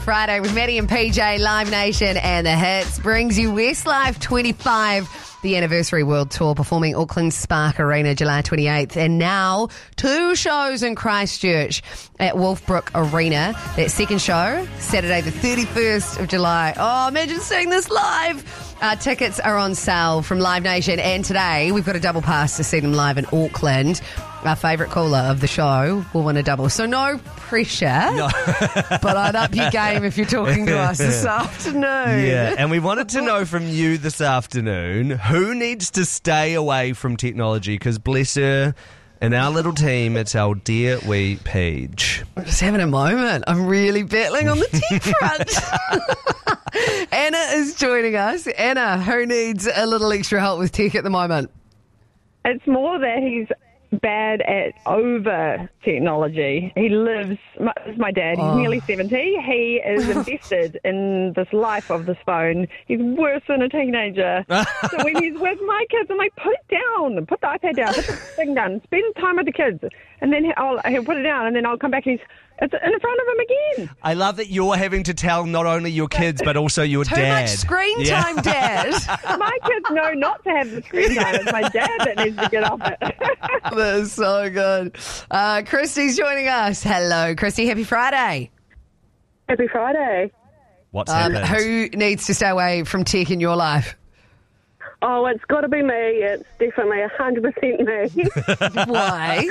Friday with Maddie and PJ, Live Nation and the Hits brings you Westlife 25, the anniversary world tour, performing Auckland Spark Arena July 28th. And now 2 shows in Christchurch at Wolfbrook Arena. That second show, Saturday the 31st of July. Oh, imagine seeing this live. Tickets are on sale from Live Nation, and today we've got a double pass to see them live in Auckland. Our favourite caller of the show will win a double. So no pressure, but I'd up your game if you're talking to us this afternoon. Yeah, and we wanted to know from you this afternoon, who needs to stay away from technology? Because bless her, in our little team, it's our dear wee Paige. I'm just having a moment. I'm really battling on the tech front. Anna is joining us. Anna, who needs a little extra help with tech at the moment? It's more that he's bad at over technology. He lives, my dad, he's nearly 70. He is invested in this life of this phone. He's worse than a teenager. So when he's with my kids, I'm like, put it down, put the iPad down, put the thing down, spend time with the kids. And then he'll put it down, and then I'll come back and it's in front of him again. I love that you're having to tell not only your kids, but also your Too dad. much screen time, Dad. My kids know not to have the screen time. It's my dad that needs to get off it. That is so good. Christy's joining us. Hello, Christy. Happy Friday. Happy Friday. What's happened? Who needs to stay away from tech in your life? Oh, it's got to be me. It's definitely 100% me. Why?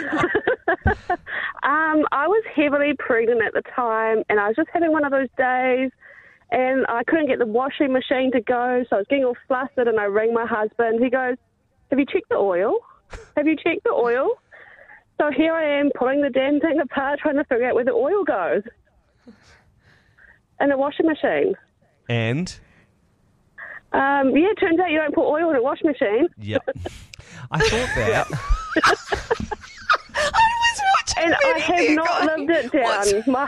I was heavily pregnant at the time, and I was just having one of those days, and I couldn't get the washing machine to go, so I was getting all flustered, and I rang my husband. He goes, have you checked the oil? Have you checked the oil? So here I am pulling the damn thing apart, trying to figure out where the oil goes in the washing machine. And? Yeah, it turns out you don't put oil in a washing machine. Yep. I thought that. And I have not lived it down.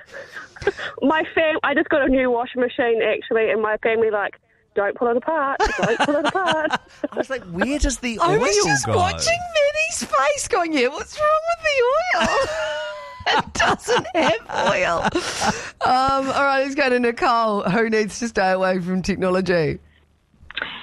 I just got a new washing machine, actually, and my family don't pull it apart. Don't pull it apart. I was like, where does the oil I go? was just watching Maddie's face going, yeah, what's wrong with the oil? It doesn't have oil. All right, let's go to Nicole. Who needs to stay away from technology?